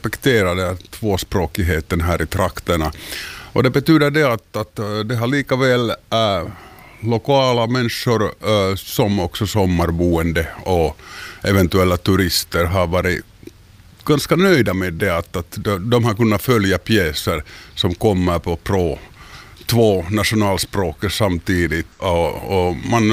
respektera den tvåspråkigheten här i trakterna. Och det betyder det att det har lika väl lokala människor som också sommarboende och eventuella turister har varit ganska nöjda med det att de har kunnat följa pjäser som kommer på två nationalspråk samtidigt och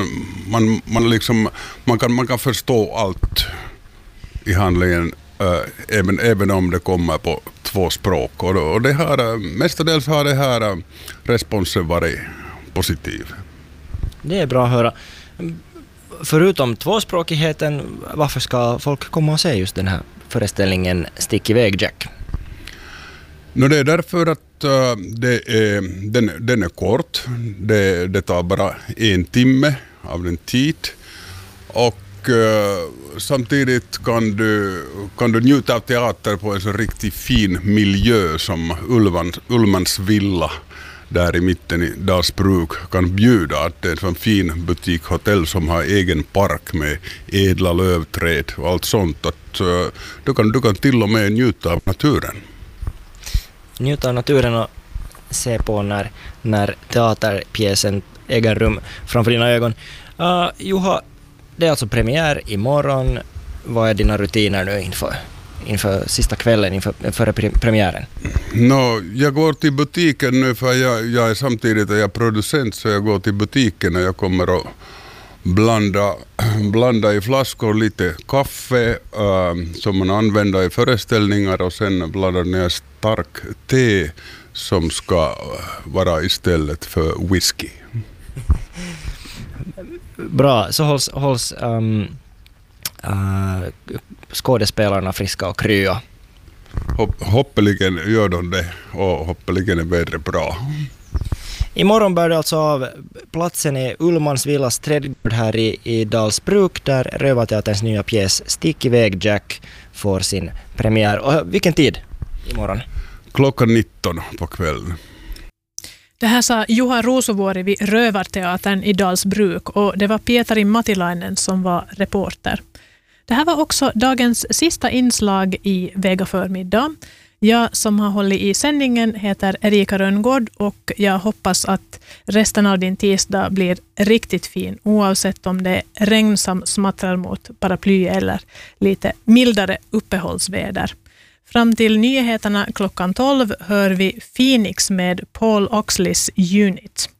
man kan förstå allt i handlingen även om det kommer på två språk och det här, mestadels har det här responsen varit positiv. Det är bra att höra. Förutom tvåspråkigheten, varför ska folk komma och se just den här föreställningen Stick iväg Jack? Det är därför att den är kort. Det tar bara 1 timme av den tid. Och samtidigt kan du njuta av teater på en så riktigt fin miljö som Ullmans villa där i mitten i Dalsbruk kan bjuda. Att det är en sån fin butikhotell som har egen park med ädla lövträd och allt sånt. Att du kan till och med njuta av naturen. Njuta av naturen och se på när teaterpjäsen äger rum framför dina ögon. Juha, det är alltså premiär imorgon. Vad är dina rutiner nu inför sista kvällen, före premiären? Jag går till butiken nu för jag är samtidigt producent, så jag går till butiken och jag kommer att blanda i flaskor lite kaffe som man använder i föreställningar och sen blandar ner stark te som ska vara istället för whisky. Bra, så hålls skådespelarna friska och krya. Hoppeligen gör de det och hoppeligen är vädret bra. Imorgon börjar det alltså av. Platsen är Ullmans villas trädgård här i Dalsbruk där Rövarteaterns nya pjäs Stick iväg Jack får sin premiär. Och vilken tid imorgon? 19:00 på kvällen. Det här sa Juha Rosovuori vid Rövarteatern i Dalsbruk och det var Pietari Matilainen som var reporter. Det här var också dagens sista inslag i Vega förmiddag. Jag som har hållit i sändningen heter Erika Rönngård och jag hoppas att resten av din tisdag blir riktigt fin oavsett om det är regn som smattrar mot paraply eller lite mildare uppehållsväder. Fram till nyheterna 12:00 hör vi Phoenix med Paul Oxleys Unit.